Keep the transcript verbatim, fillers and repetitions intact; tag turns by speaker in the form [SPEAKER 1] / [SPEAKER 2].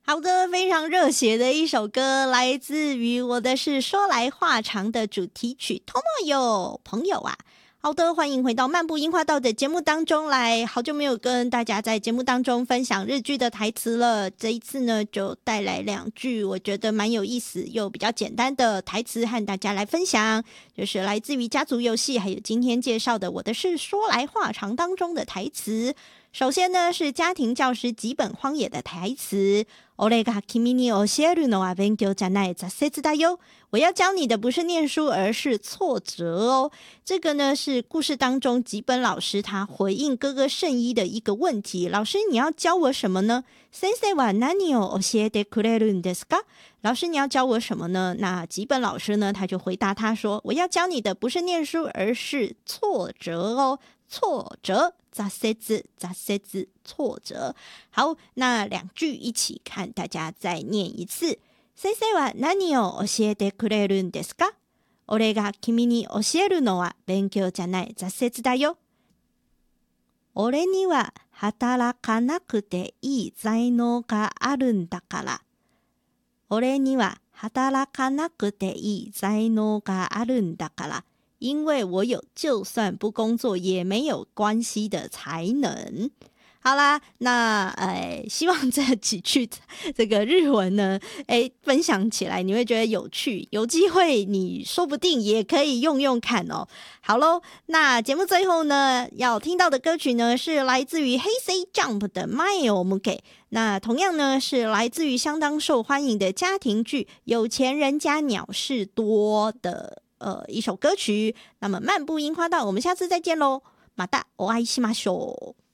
[SPEAKER 1] 好的，非常热血的一首歌，来自于我的是说来话长的主题曲 Tomoyo 朋友啊。好的，欢迎回到漫步樱花道的节目当中来。好久没有跟大家在节目当中分享日剧的台词了，这一次呢就带来两句我觉得蛮有意思又比较简单的台词和大家来分享，就是来自于家族游戏还有今天介绍的我的是说来话长当中的台词。首先呢是家庭教师吉本荒野的台词，俺が君に教えるのは勉強じゃない挫折だよ。我要教你的不是念书，而是挫折哦。这个呢是故事当中吉本老师他回应哥哥圣一的一个问题，老师你要教我什么呢？先生は何を教えてくれるんですか？老师你要教我什么呢？那吉本老师呢他就回答他说，我要教你的不是念书，而是挫折哦。挫折挫折挫折挫折。好，那两句一起看，大家再念一次。先生は何を教えてくれるんですか？俺が君に教えるのは勉強じゃない挫折だよ。俺には働かなくていい才能があるんだから。俺には働かなくていい才能があるんだから。因为我有就算不工作也没有关系的才能。好啦，那呃，希望这几句这个日文呢，哎，分享起来你会觉得有趣，有机会你说不定也可以用用看哦。好咯，那节目最后呢，要听到的歌曲呢是来自于 Hey! Jump 的 Mile Muke， 那同样呢是来自于相当受欢迎的家庭剧《有钱人家鸟事多》的呃一首歌曲。那么漫步樱花道，我们下次再见咯，またお会いしましょう。